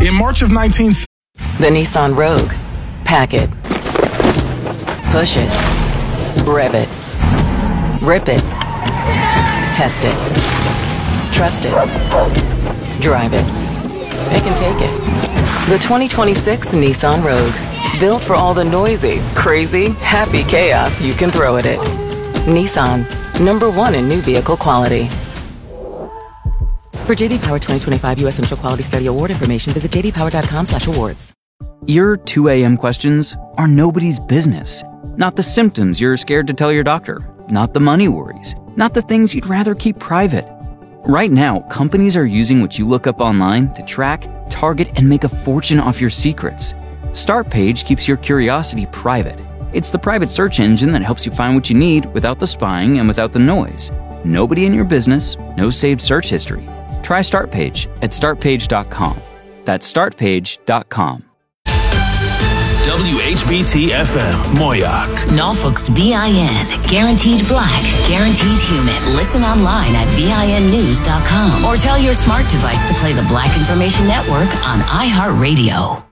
In March of 19... The Nissan Rogue. Pack it. Push it. Rev it. Rip it. Test it. Trust it. Drive it. It can take it. The 2026 Nissan Rogue. Built for all the noisy, crazy, happy chaos you can throw at it. Nissan. #1 in new vehicle quality. For JD Power 2025 U.S. Initial Quality Study Award information, visit jdpower.com/awards. Your 2 a.m. questions are nobody's business. Not the symptoms you're scared to tell your doctor. Not the money worries. Not the things you'd rather keep private. Right now, companies are using what you look up online to track, target, and make a fortune off your secrets. Startpage keeps your curiosity private. It's the private search engine that helps you find what you need without the spying and without the noise. Nobody in your business, no saved search history. Try Startpage at startpage.com. That's startpage.com. WHBT-FM, Moyoc. Norfolk's BIN. Guaranteed black, guaranteed human. Listen online at BINnews.com or tell your smart device to play the Black Information Network on iHeartRadio.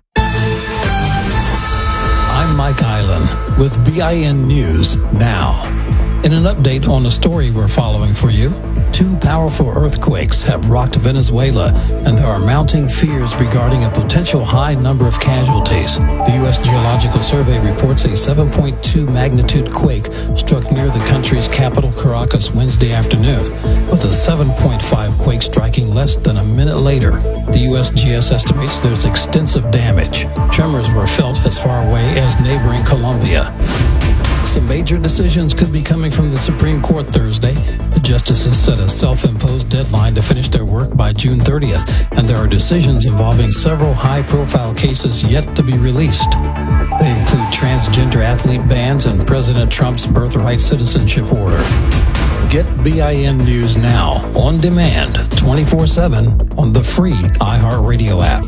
I'm Mike Island with BIN News Now. In an update on the story we're following for you, 2 powerful earthquakes have rocked Venezuela, and there are mounting fears regarding a potential high number of casualties. The U.S. Geological Survey reports a 7.2 magnitude quake struck near the country's capital, Caracas, Wednesday afternoon, with a 7.5 quake striking less than a minute later. The USGS estimates there's extensive damage. Tremors were felt as far away as neighboring Colombia. Some major decisions could be coming from the Supreme Court Thursday. The justices set a self-imposed deadline to finish their work by June 30th, and there are decisions involving several high-profile cases yet to be released. They include transgender athlete bans and President Trump's birthright citizenship order. Get BIN News now, on demand, 24/7 on the free iHeartRadio app.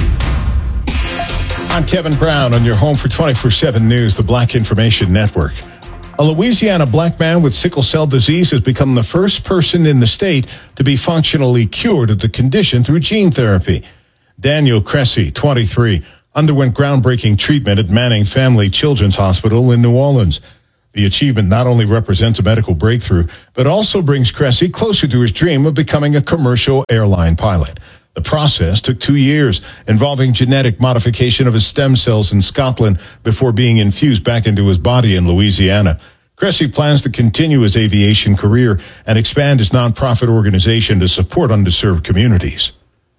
I'm Kevin Brown on your home for 24/7 News, the Black Information Network. A Louisiana black man with sickle cell disease has become the first person in the state to be functionally cured of the condition through gene therapy. Daniel Cressy, 23, underwent groundbreaking treatment at Manning Family Children's Hospital in New Orleans. The achievement not only represents a medical breakthrough, but also brings Cressy closer to his dream of becoming a commercial airline pilot. The process took 2 years, involving genetic modification of his stem cells in Scotland before being infused back into his body in Louisiana. Cressy plans to continue his aviation career and expand his nonprofit organization to support underserved communities.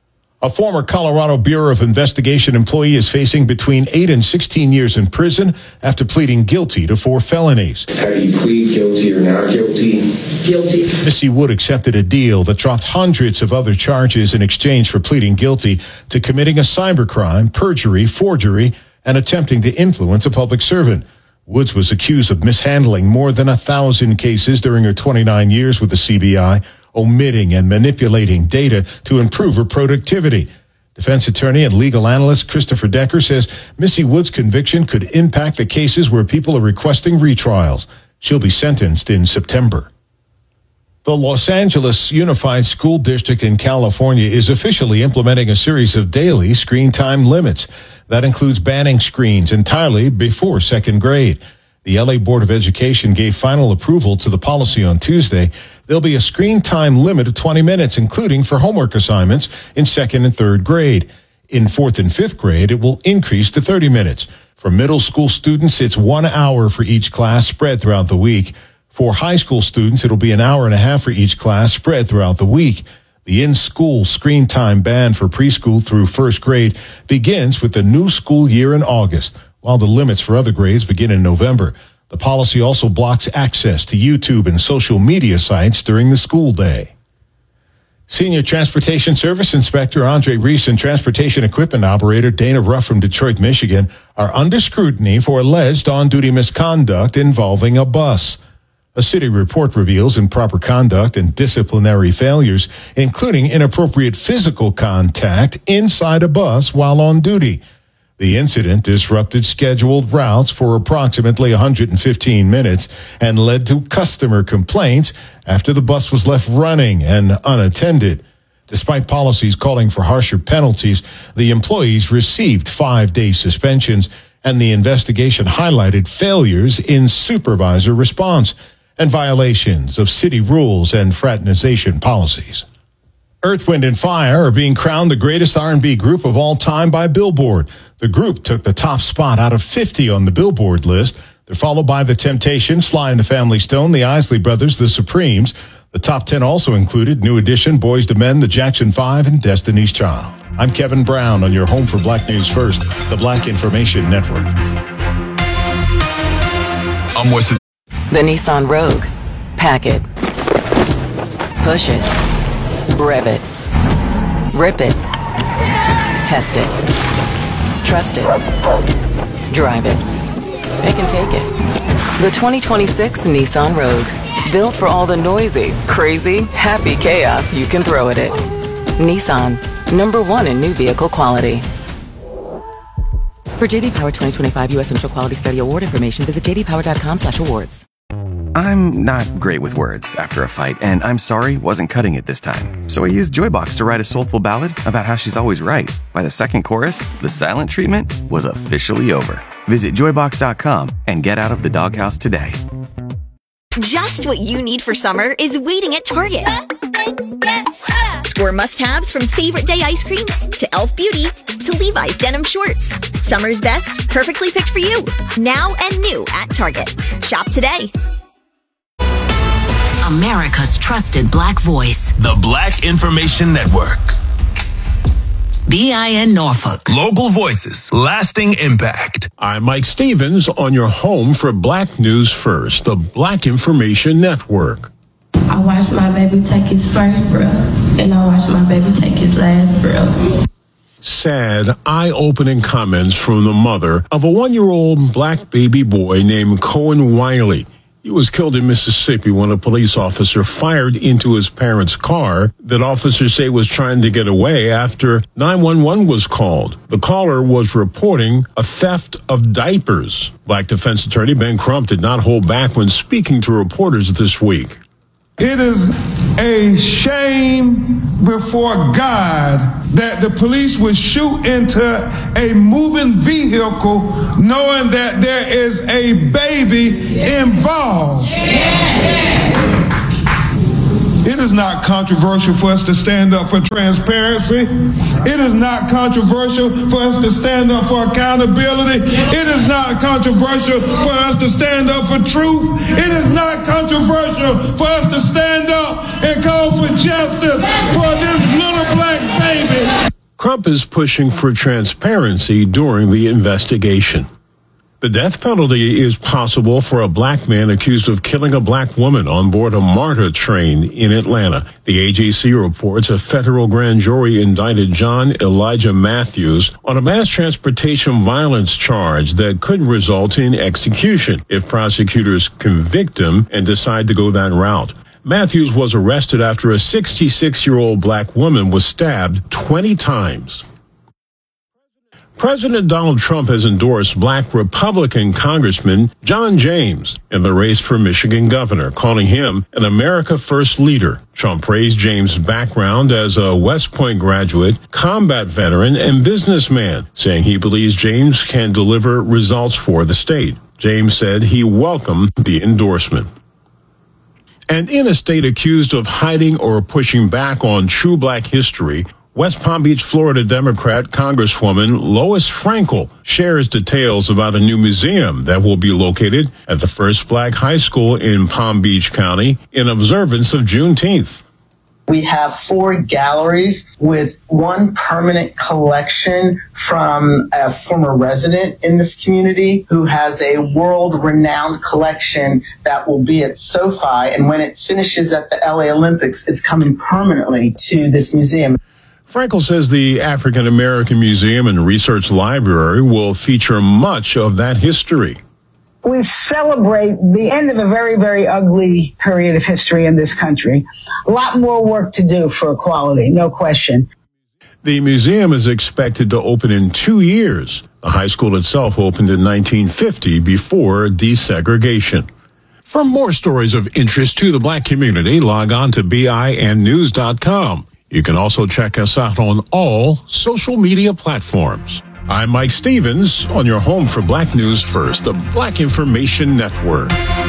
A former Colorado Bureau of Investigation employee is facing between 8 and 16 years in prison after pleading guilty to 4 felonies. How do you plead, guilty or not guilty? Guilty. Missy Wood accepted a deal that dropped hundreds of other charges in exchange for pleading guilty to committing a cybercrime, perjury, forgery, and attempting to influence a public servant. Woods was accused of mishandling more than 1,000 cases during her 29 years with the CBI, omitting and manipulating data to improve her productivity. Defense attorney and legal analyst Christopher Decker says Missy Wood's conviction could impact the cases where people are requesting retrials. She'll be sentenced in September. The Los Angeles Unified School District in California is officially implementing a series of daily screen time limits. That includes banning screens entirely before second grade. The LA Board of Education gave final approval to the policy on Tuesday. There'll be a screen time limit of 20 minutes, including for homework assignments in second and third grade. In fourth and fifth grade, it will increase to 30 minutes. For middle school students, it's 1 hour for each class spread throughout the week. For high school students, it'll be an hour and a half for each class spread throughout the week. The in-school screen time ban for preschool through first grade begins with the new school year in August, while the limits for other grades begin in November. The policy also blocks access to YouTube and social media sites during the school day. Senior Transportation Service Inspector Andre Reese and Transportation Equipment Operator Dana Ruff from Detroit, Michigan, are under scrutiny for alleged on-duty misconduct involving a bus. A city report reveals improper conduct and disciplinary failures, including inappropriate physical contact inside a bus while on duty. The incident disrupted scheduled routes for approximately 115 minutes and led to customer complaints after the bus was left running and unattended. Despite policies calling for harsher penalties, the employees received 5-day suspensions, and the investigation highlighted failures in supervisor response and violations of city rules and fraternization policies. Earth, Wind & Fire are being crowned the greatest R&B group of all time by Billboard. The group took the top spot out of 50 on the Billboard list. They're followed by The Temptations, Sly and the Family Stone, the Isley Brothers, The Supremes. The top 10 also included New Edition, Boyz II Men, the Jackson 5, and Destiny's Child. I'm Kevin Brown on your home for Black News First, the Black Information Network. I'm Weston. The Nissan Rogue. Pack it. Push it. Rev it. Rip it. Test it. Trust it. Drive it. It can take it. The 2026 Nissan Rogue. Built for all the noisy, crazy, happy chaos you can throw at it. Nissan. #1 in new vehicle quality. For JD Power 2025 U.S. Initial Quality Study Award information, visit jdpower.com/awards. I'm not great with words after a fight, and I'm sorry wasn't cutting it this time. So I used Joybox to write a soulful ballad about how she's always right. By the second chorus, the silent treatment was officially over. Visit joybox.com and get out of the doghouse today. Just what you need for summer is waiting at Target. Score must-haves from Favorite Day ice cream to Elf Beauty to Levi's denim shorts. Summer's best, perfectly picked for you. Now and new at Target. Shop today. America's trusted Black voice. The Black Information Network. BIN Norfolk. Local voices, lasting impact. I'm Mike Stevens on your home for Black News First, the Black Information Network. I watched my baby take his first breath, and I watched my baby take his last breath. Sad, eye-opening comments from the mother of a 1-year-old black baby boy named Cohen Wiley. He was killed in Mississippi when a police officer fired into his parents' car that officers say was trying to get away after 911 was called. The caller was reporting a theft of diapers. Black defense attorney Ben Crump did not hold back when speaking to reporters this week. It is a shame before God that the police would shoot into a moving vehicle knowing that there is a baby involved. It is not controversial for us to stand up for transparency. It is not controversial for us to stand up for accountability. It is not controversial for us to stand up for truth. It is not controversial for us to stand up and call for justice for this little black baby. Crump is pushing for transparency during the investigation. The death penalty is possible for a black man accused of killing a black woman on board a MARTA train in Atlanta. The AJC reports a federal grand jury indicted John Elijah Matthews on a mass transportation violence charge that could result in execution if prosecutors convict him and decide to go that route. Matthews was arrested after a 66-year-old black woman was stabbed 20 times. President Donald Trump has endorsed black Republican Congressman John James in the race for Michigan governor, calling him an America First leader. Trump praised James' background as a West Point graduate, combat veteran, and businessman, saying he believes James can deliver results for the state. James said he welcomed the endorsement. And in a state accused of hiding or pushing back on true black history, West Palm Beach, Florida Democrat Congresswoman Lois Frankel shares details about a new museum that will be located at the first black high school in Palm Beach County in observance of Juneteenth. We have 4 galleries with one permanent collection from a former resident in this community who has a world-renowned collection that will be at SoFi. And when it finishes at the LA Olympics, it's coming permanently to this museum. Frankel says the African American Museum and Research Library will feature much of that history. We celebrate the end of a very, very ugly period of history in this country. A lot more work to do for equality, no question. The museum is expected to open in 2 years. The high school itself opened in 1950 before desegregation. For more stories of interest to the black community, log on to BINnews.com. You can also check us out on all social media platforms. I'm Mike Stevens on your home for Black News First, the Black Information Network.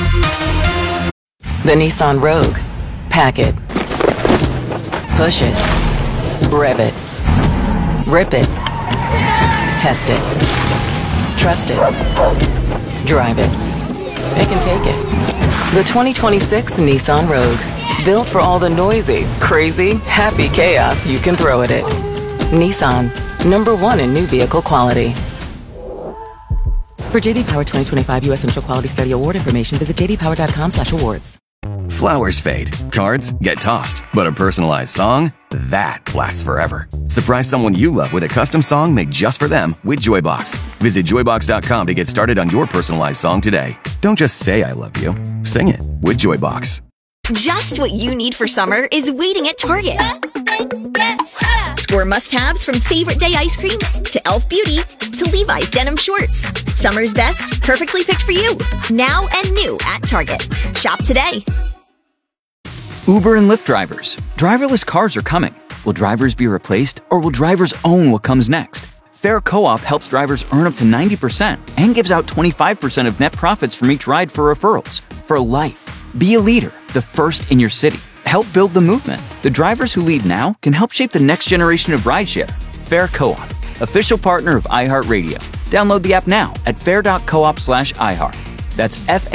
The Nissan Rogue. Pack it. Push it. Rev it. Rip it. Test it. Trust it. Drive it. It can take it. The 2026 Nissan Rogue. Built for all the noisy, crazy, happy chaos you can throw at it. Nissan. #1 in new vehicle quality. For J.D. Power 2025 U.S. Initial Quality Study Award information, visit jdpower.com/awards. Flowers fade, cards get tossed, but a personalized song, that lasts forever. Surprise someone you love with a custom song made just for them with Joybox. Visit joybox.com to get started on your personalized song today. Don't just say I love you, sing it with Joybox. Just what you need for summer is waiting at Target. Score must-haves from Favorite Day ice cream to Elf Beauty to Levi's denim shorts. Summer's best, perfectly picked for you. Now and new at Target. Shop today. Uber and Lyft drivers. Driverless cars are coming. Will drivers be replaced, or will drivers own what comes next? Fair Co-op helps drivers earn up to 90% and gives out 25% of net profits from each ride for referrals. For life. Be a leader, the first in your city. Help build the movement. The drivers who lead now can help shape the next generation of rideshare. Fair Co-op, official partner of iHeartRadio. Download the app now at fair.coop/iHeart. That's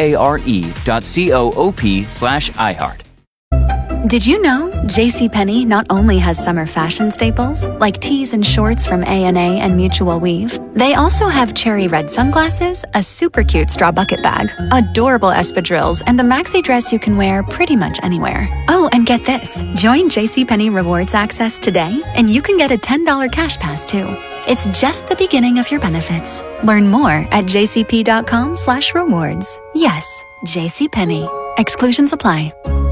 FARE.coop/iHeart. Did you know JCPenney not only has summer fashion staples, like tees and shorts from A&A and Mutual Weave, they also have cherry red sunglasses, a super cute straw bucket bag, adorable espadrilles, and a maxi dress you can wear pretty much anywhere. Oh, and get this. Join JCPenney Rewards Access today, and you can get a $10 cash pass, too. It's just the beginning of your benefits. Learn more at jcp.com/rewards. Yes, JCPenney. Exclusions apply.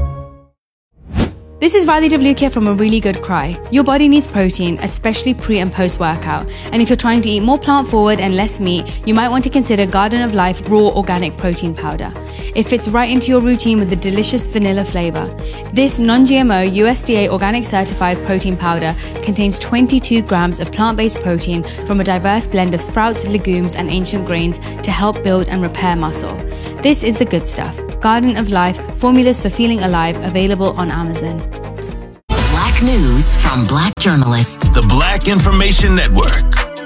This is Riley DeVlucchia from A Really Good Cry. Your body needs protein, especially pre and post workout. And if you're trying to eat more plant forward and less meat, you might want to consider Garden of Life Raw Organic Protein Powder. It fits right into your routine with the delicious vanilla flavor. This non-GMO USDA organic certified protein powder contains 22 grams of plant-based protein from a diverse blend of sprouts, legumes, and ancient grains to help build and repair muscle. This is the good stuff. Garden of Life, formulas for feeling alive, available on Amazon. Black news from Black journalists. The Black Information Network.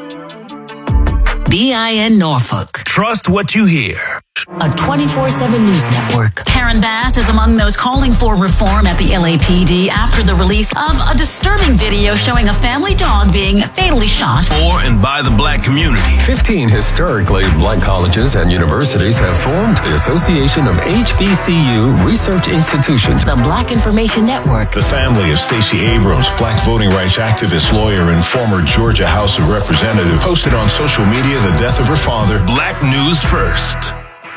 BIN Norfolk. Trust what you hear. A 24/7 news network. Karen Bass is among those calling for reform at the LAPD after the release of a disturbing video showing a family dog being fatally shot. For and by the Black community. 15 historically Black colleges and universities have formed the Association of HBCU Research Institutions. The Black Information Network. The family of Stacey Abrams, Black voting rights activist, lawyer, and former Georgia House of Representative, posted on social media the death of her father. Black News First.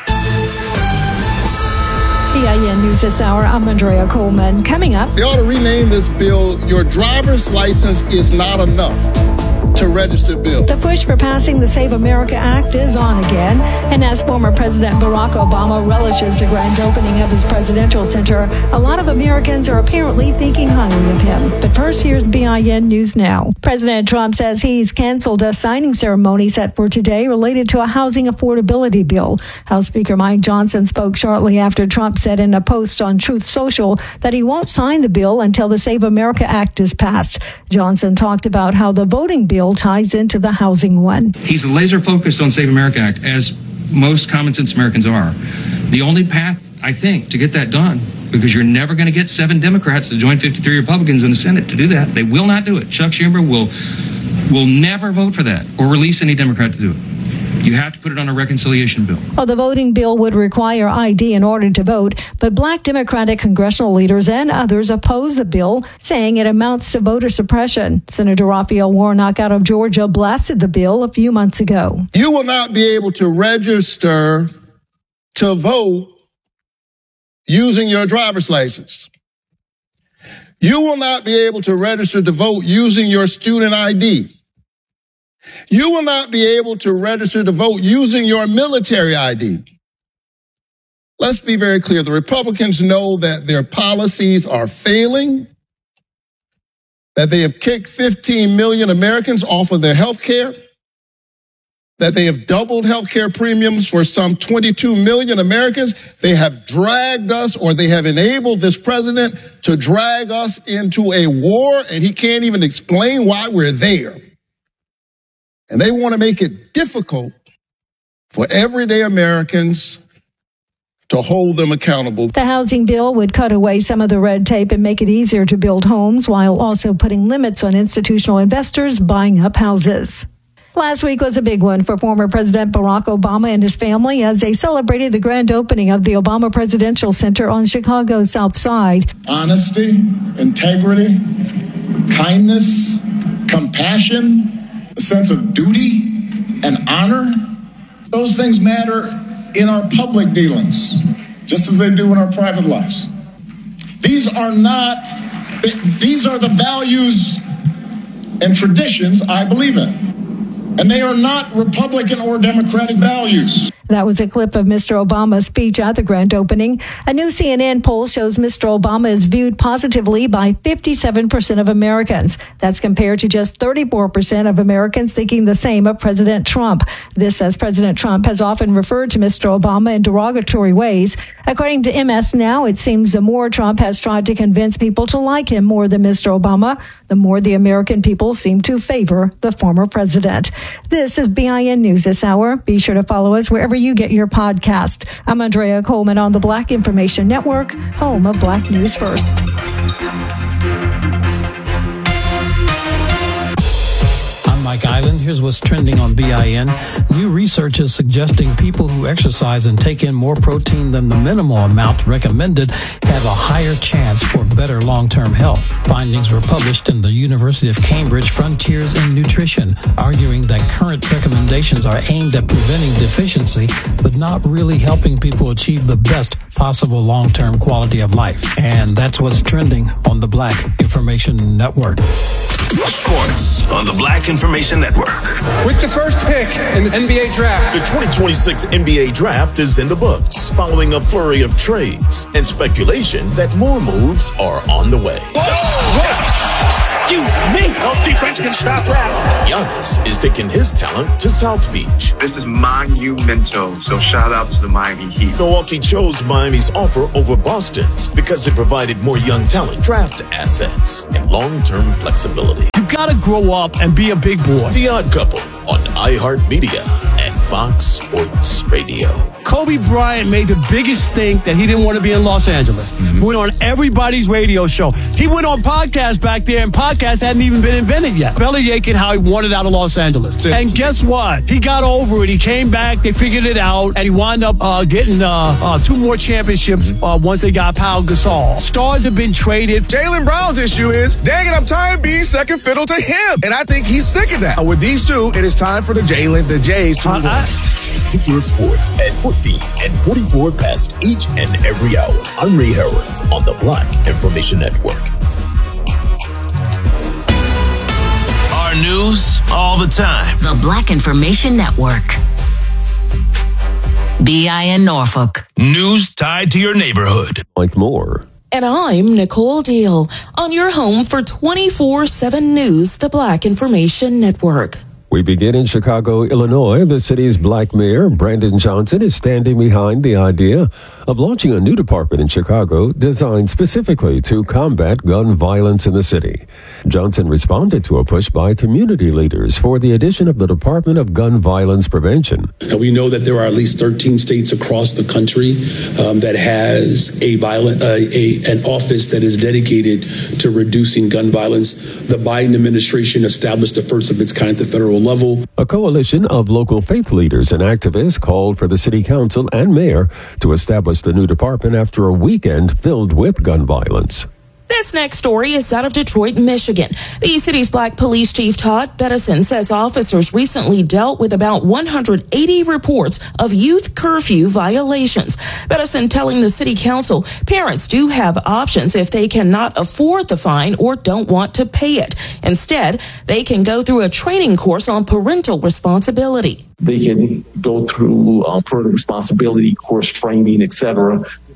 BIN News this hour, I'm Andrea Coleman. Coming up. They ought to rename this bill, Your Driver's License is Not Enough to Register Bill. The push for passing the Save America Act is on again. And as former President Barack Obama relishes the grand opening of his presidential center, a lot of Americans are apparently thinking highly of him. But first, here's BIN News Now. President Trump says he's canceled a signing ceremony set for today related to a housing affordability bill. House Speaker Mike Johnson spoke shortly after Trump said in a post on Truth Social that he won't sign the bill until the Save America Act is passed. Johnson talked about how the voting bill ties into the housing one. He's laser focused on Save America Act, as most common sense Americans are. The only path, I think, to get that done, because you're never going to get 7 Democrats to join 53 Republicans in the Senate to do that. They will not do it. Chuck Schumer will never vote for that or release any Democrat to do it. You have to put it on a reconciliation bill. Well, the voting bill would require ID in order to vote, but Black Democratic congressional leaders and others oppose the bill, saying it amounts to voter suppression. Senator Raphael Warnock out of Georgia blasted the bill a few months ago. You will not be able to register to vote using your driver's license. You will not be able to register to vote using your student ID. You will not be able to register to vote using your military ID. Let's be very clear. The Republicans know that their policies are failing. that they have kicked 15 million Americans off of their health care, that they have doubled health care premiums for some 22 million Americans. They have dragged us, or they have enabled this president to drag us into a war, and he can't even explain why we're there. And they want to make it difficult for everyday Americans to hold them accountable. The housing bill would cut away some of the red tape and make it easier to build homes while also putting limits on institutional investors buying up houses. Last week was a big one for former President Barack Obama and his family as they celebrated the grand opening of the Obama Presidential Center on Chicago's South Side. Honesty, integrity, kindness, compassion, a sense of duty and honor, those things matter in our public dealings, just as they do in our private lives. These are the values and traditions I believe in. And they are not Republican or Democratic values. That was a clip of Mr. Obama's speech at the grand opening. A new CNN poll shows Mr. Obama is viewed positively by 57% of Americans. That's compared to just 34% of Americans thinking the same of President Trump. This as President Trump has often referred to Mr. Obama in derogatory ways. According to MS Now, it seems the more Trump has tried to convince people to like him more than Mr. Obama, the more the American people seem to favor the former president. This is BIN News this hour. Be sure to follow us wherever you get your podcast. I'm Andrea Coleman on the Black Information Network, home of Black News First. I'm Mike Island. Here's what's trending on BIN. New research is suggesting people who exercise and take in more protein than the minimal amount recommended have a higher chance for better long-term health. Findings were published in the University of Cambridge Frontiers in Nutrition, arguing that current recommendations are aimed at preventing deficiency, but not really helping people achieve the best possible long-term quality of life. And that's what's trending on the Black Information Network. Sports on the Black Information Network. With the first pick in the NBA draft. The 2026 NBA draft is in the books, following a flurry of trades and speculation that more moves are on the way. Excuse me. No defense can stop that. Giannis is taking his talent to South Beach. This is monumental, so shout out to the Miami Heat. Milwaukee chose Miami's offer over Boston's because it provided more young talent, draft assets, and long-term flexibility. You gotta grow up and be a big boy. The Odd Couple on iHeartMedia and Fox Sports Radio. Kobe Bryant made the biggest stink that he didn't want to be in Los Angeles. Went on everybody's radio show. He went on podcasts back there, and podcasts hadn't even been invented yet. Belly aching how he wanted out of Los Angeles. And guess what? He got over it. He came back. They figured it out, and he wound up getting 2 more championships once they got Pau Gasol. Stars have been traded. Jaylen Brown's issue is, dang it, I'm tired of being second fiddle to him. And I think he's sick of that. With these two, it is time for the Jays to move on. Get your sports at 14 and 44 past each and every hour. I'm Ray Harris on the Black Information Network. Our news all the time. The Black Information Network. BIN Norfolk. News tied to your neighborhood. Like more. And I'm Nicole Deal on your home for 24/7 News, the Black Information Network. We begin in Chicago, Illinois. The city's Black Mayor, Brandon Johnson, is standing behind the idea of launching a new department in Chicago designed specifically to combat gun violence in the city. Johnson responded to a push by community leaders for the addition of the Department of Gun Violence Prevention. And we know that there are at least 13 states across the country that has an office that is dedicated to reducing gun violence. The Biden administration established the first of its kind at the federal level. A coalition of local faith leaders and activists called for the city council and mayor to establish the new department after a weekend filled with gun violence. This next story is out of Detroit, Michigan. The city's Black Police Chief Todd Bettison says officers recently dealt with about 180 reports of youth curfew violations. Bettison telling the city council parents do have options if they cannot afford the fine or don't want to pay it. Instead, they can go through a training course on parental responsibility. They can go through parental responsibility course training, etc.,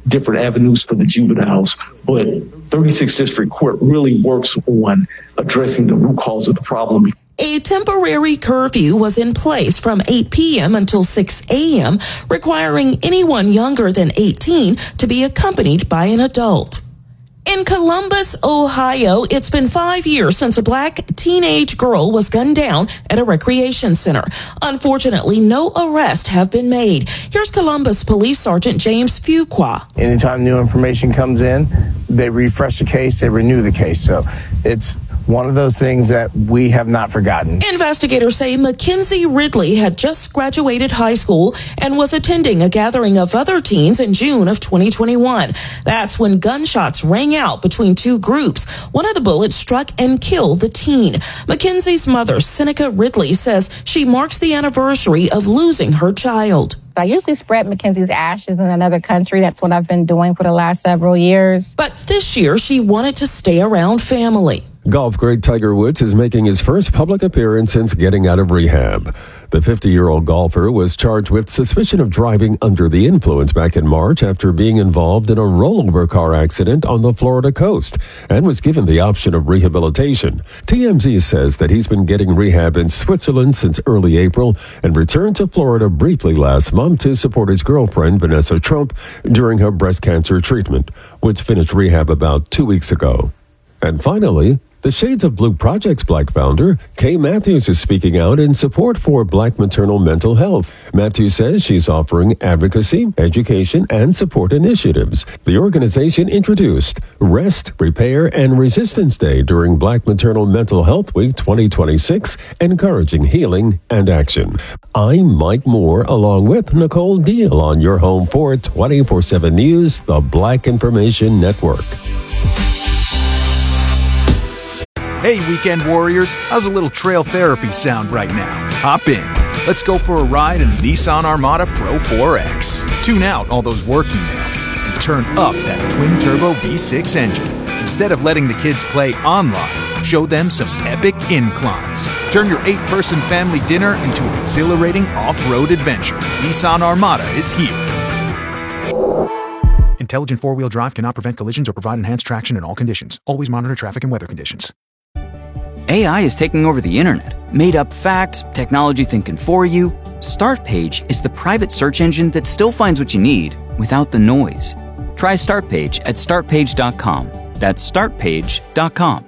different avenues for the juveniles. But 36th District Court really works on addressing the root cause of the problem. A temporary curfew was in place from 8 p.m. until 6 a.m., requiring anyone younger than 18 to be accompanied by an adult. In Columbus, Ohio, it's been 5 years since a black teenage girl was gunned down at a recreation center. Unfortunately, no arrests have been made. Here's Columbus Police Sergeant James Fuqua. Anytime new information comes in, they refresh the case, they renew the case. So it's one of those things that we have not forgotten. Investigators say Mackenzie Ridley had just graduated high school and was attending a gathering of other teens in June of 2021. That's when gunshots rang out between two groups. One of the bullets struck and killed the teen. Mackenzie's mother, Seneca Ridley, says she marks the anniversary of losing her child. I usually spread Mackenzie's ashes in another country. That's what I've been doing for the last several years. But this year, she wanted to stay around family. Golf great Tiger Woods is making his first public appearance since getting out of rehab. The 50-year-old golfer was charged with suspicion of driving under the influence back in March after being involved in a rollover car accident on the Florida coast and was given the option of rehabilitation. TMZ says that he's been getting rehab in Switzerland since early April and returned to Florida briefly last month to support his girlfriend, Vanessa Trump, during her breast cancer treatment. Woods finished rehab about 2 weeks ago. And finally, the Shades of Blue Project's Black founder, Kay Matthews, is speaking out in support for Black maternal mental health. Matthews says she's offering advocacy, education, and support initiatives. The organization introduced Rest, Repair, and Resistance Day during Black Maternal Mental Health Week 2026, encouraging healing and action. I'm Mike Moore, along with Nicole Deal on your home for 24/7 News, the Black Information Network. Hey, weekend warriors, how's a little trail therapy sound right now? Hop in. Let's go for a ride in the Nissan Armada Pro 4X. Tune out all those work emails and turn up that twin-turbo V6 engine. Instead of letting the kids play online, show them some epic inclines. Turn your 8-person family dinner into an exhilarating off-road adventure. Nissan Armada is here. Intelligent four-wheel drive cannot prevent collisions or provide enhanced traction in all conditions. Always monitor traffic and weather conditions. AI is taking over the internet. Made up facts, technology thinking for you. Startpage is the private search engine that still finds what you need without the noise. Try Startpage at startpage.com. That's startpage.com.